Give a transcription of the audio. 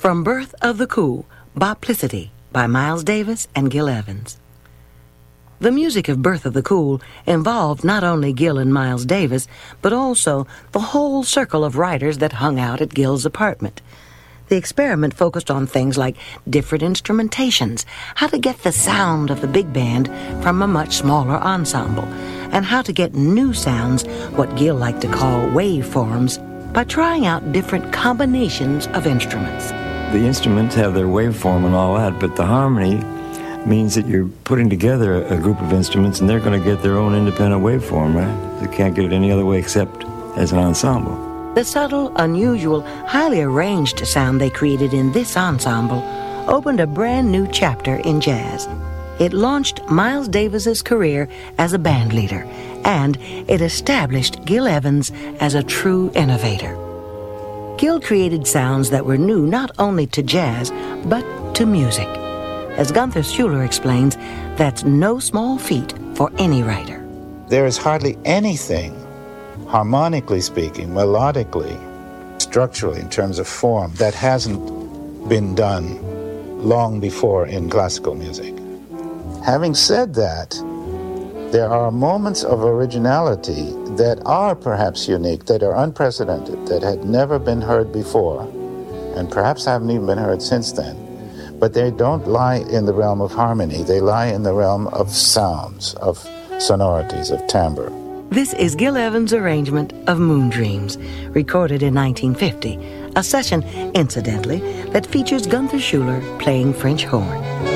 From Birth of the Cool, Boplicity by Miles Davis and Gil Evans. The music of Birth of the Cool involved not only Gil and Miles Davis, but also the whole circle of writers that hung out at Gil's apartment. The experiment focused on things like different instrumentations, how to get the sound of the big band from a much smaller ensemble, and how to get new sounds, what Gil liked to call waveforms, by trying out different combinations of instruments. The instruments have their waveform and all that, but the harmony means that you're putting together a group of instruments and they're going to get their own independent waveform, right? They can't get it any other way except as an ensemble. The subtle, unusual, highly arranged sound they created in this ensemble opened a brand new chapter in jazz. It launched Miles Davis's career as a band leader, and it established Gil Evans as a true innovator. Gil created sounds that were new not only to jazz, but to music. As Gunther Schuller explains, that's no small feat for any writer. There is hardly anything, harmonically speaking, melodically, structurally, in terms of form, that hasn't been done long before in classical music. Having said that, there are moments of originality that are perhaps unique, that are unprecedented, that had never been heard before, and perhaps haven't even been heard since then. But they don't lie in the realm of harmony. They lie in the realm of sounds, of sonorities, of timbre. This is Gil Evans' arrangement of Moon Dreams, recorded in 1950, a session, incidentally, that features Gunther Schuller playing French horn.